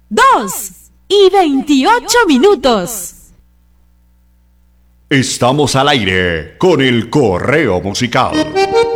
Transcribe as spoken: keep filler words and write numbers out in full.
dos y veintiocho minutos. Estamos al aire con el correo musical.